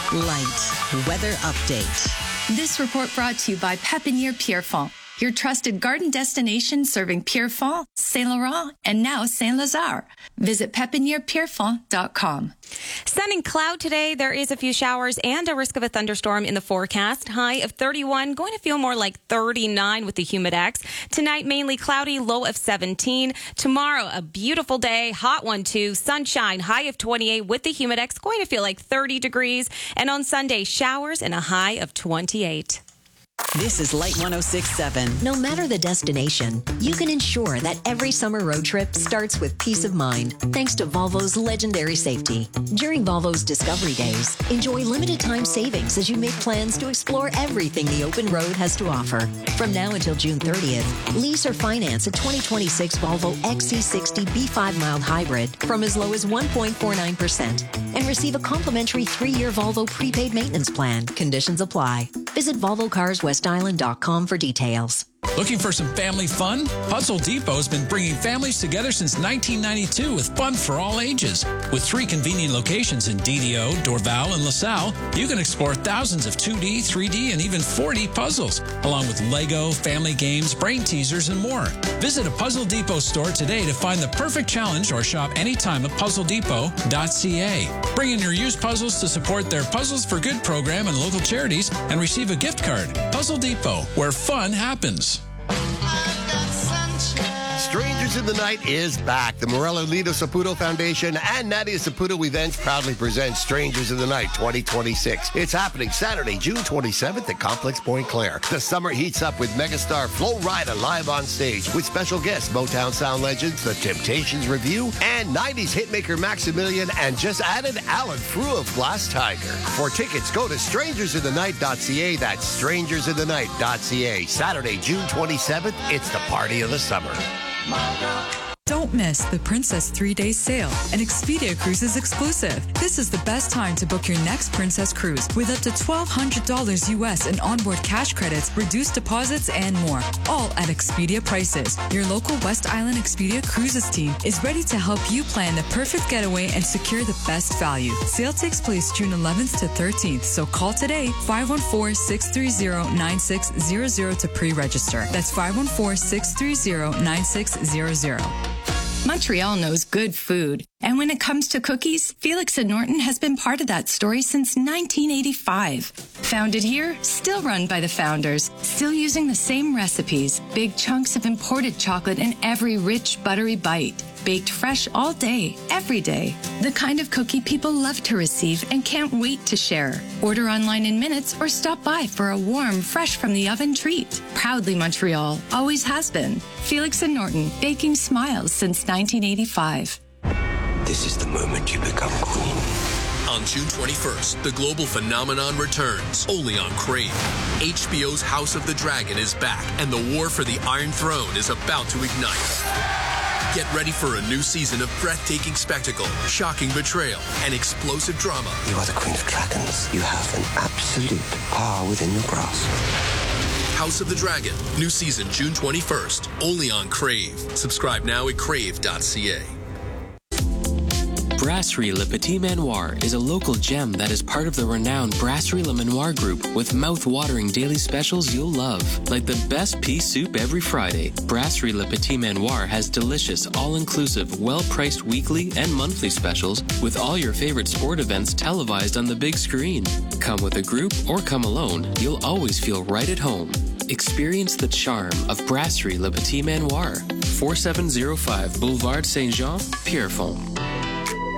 Light weather update. This report brought to you by Pépinière Pierrefonds, your trusted garden destination serving Pierrefonds, Saint-Laurent, and now Saint-Lazare. Visit pépinièrepierrefonds.com. Sun and cloud today. There is a few showers and a risk of a thunderstorm in the forecast. High of 31, going to feel more like 39 with the humidex. Tonight, mainly cloudy, low of 17. Tomorrow, a beautiful day, hot one too. Sunshine, high of 28 with the humidex, going to feel like 30 degrees. And on Sunday, showers and a high of 28. This is Light 106.7. No matter the destination, you can ensure that every summer road trip starts with peace of mind thanks to Volvo's legendary safety. During Volvo's Discovery Days, enjoy limited time savings as you make plans to explore everything the open road has to offer. From now until June 30th, lease or finance a 2026 Volvo XC60 B5 mild hybrid from as low as 1.49% and receive a complimentary 3-year Volvo prepaid maintenance plan. Conditions apply. Visit VolvoCarsWestIsland.com for details. Looking for some family fun? Puzzle Depot has been bringing families together since 1992 with fun for all ages. With 3 convenient locations in DDO, Dorval, and LaSalle, you can explore thousands of 2D, 3D, and even 4D puzzles, along with Lego, family games, brain teasers, and more. Visit a Puzzle Depot store today to find the perfect challenge or shop anytime at puzzledepot.ca. Bring in your used puzzles to support their Puzzles for Good program and local charities and receive a gift card. Puzzle Depot, where fun happens. Strangers in the Night is back. The Morello Lido Saputo Foundation and Nadia Saputo Events proudly present Strangers in the Night 2026. It's happening Saturday, June 27th at Complex Point Claire. The summer heats up with megastar Flo Rida live on stage with special guests Motown sound legends, The Temptations Review, and 90s hitmaker Maximilian, and just added Alan Frew of Glass Tiger. For tickets, go to strangersinthenight.ca. That's strangersinthenight.ca. Saturday, June 27th, it's the party of the summer. Don't miss the Princess 3-Day Sale, an Expedia Cruises exclusive. This is the best time to book your next Princess cruise with up to $1,200 US in onboard cash credits, reduced deposits, and more. All at Expedia prices. Your local West Island Expedia Cruises team is ready to help you plan the perfect getaway and secure the best value. Sale takes place June 11th to 13th, so call today 514-630-9600 to pre-register. That's 514-630-9600. Montreal knows good food. And when it comes to cookies, Felix and Norton has been part of that story since 1985. Founded here, still run by the founders, still using the same recipes, big chunks of imported chocolate in every rich, buttery bite. Baked fresh all day, every day. The kind of cookie people love to receive and can't wait to share. Order online in minutes or stop by for a warm, fresh from the oven treat. Proudly Montreal, always has been. Felix and Norton, baking smiles since 1985. This is the moment you become queen. On June 21st, the global phenomenon returns, only on Crave. HBO's House of the Dragon is back, and the war for the Iron Throne is about to ignite. Get ready for a new season of breathtaking spectacle, shocking betrayal, and explosive drama. You are the Queen of Dragons. You have an absolute power within your grasp. House of the Dragon, new season June 21st, only on Crave. Subscribe now at crave.ca. Brasserie Le Petit Manoir is a local gem that is part of the renowned Brasserie Le Manoir group with mouth-watering daily specials you'll love. Like the best pea soup every Friday, Brasserie Le Petit Manoir has delicious, all-inclusive, well-priced weekly and monthly specials with all your favorite sport events televised on the big screen. Come with a group or come alone, you'll always feel right at home. Experience the charm of Brasserie Le Petit Manoir, 4705 Boulevard Saint-Jean, Pierrefonds.